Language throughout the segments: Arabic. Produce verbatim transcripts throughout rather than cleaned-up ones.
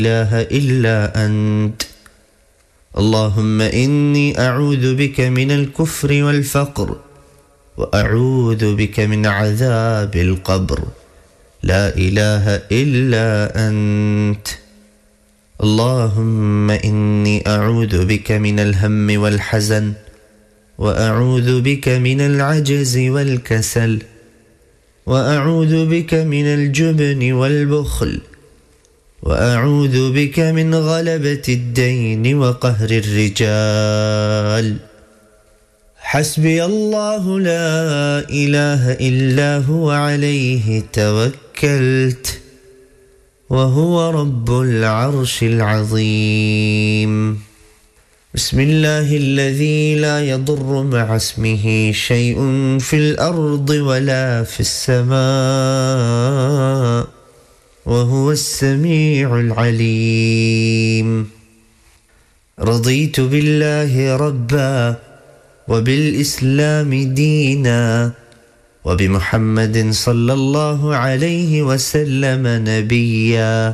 إله إلا أنت اللهم إني أعوذ بك من الكفر والفقر وأعوذ بك من عذاب القبر لا إله إلا أنت اللهم إني أعوذ بك من الهم والحزن وأعوذ بك من العجز والكسل وأعوذ بك من الجبن والبخل وأعوذ بك من غلبة الدين وقهر الرجال حسبي الله لا إله إلا هو عليه توكلت وهو رب العرش العظيم بسم الله الذي لا يضر مع اسمه شيء في الأرض ولا في السماء وهو السميع العليم رضيت بالله ربا وبالإسلام دينا وبمحمد صلى الله عليه وسلم نبيا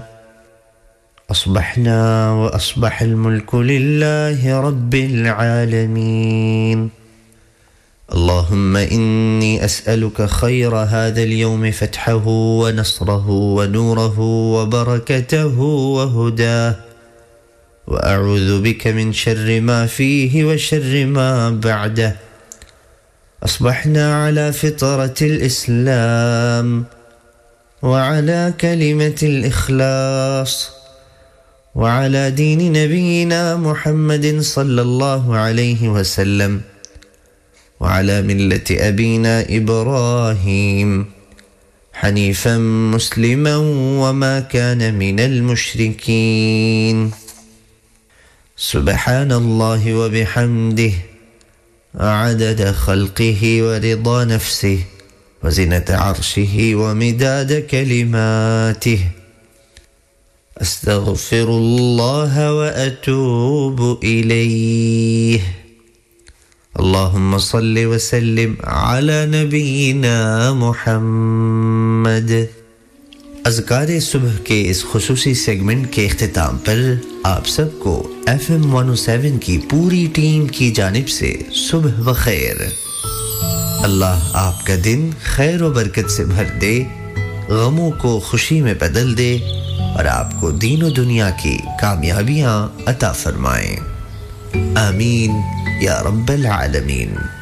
أصبحنا وأصبح الملك لله رب العالمين اللهم إني أسألك خير هذا اليوم فتحه ونصره ونوره وبركته وهداه وأعوذ بك من شر ما فيه وشر ما بعده أصبحنا على فطرة الإسلام وعلى كلمة الإخلاص وعلى دين نبينا محمد صلى الله عليه وسلم وعلى ملة أبينا إبراهيم حنيفا مسلما وما كان من المشركين سبحان الله وبحمده عدد خلقه ورضا نفسه وزنة عرشه ومداد كلماته أستغفر الله وأتوب إليه اللهم صل وسلم على نبينا محمد अज़कारे सुबह के इस खुसूसी सेगमेंट के इख्तिताम पर आप सबको F M one O seven की पूरी टीम की जानिब से सुबह व खैर अल्लाह आपका दिन खैर व बरकत से भर दे गमों को खुशी में बदल दे और आपको दीन और दुनिया की कामयाबियां अता फरमाए आमीन या रब्बल आलमीन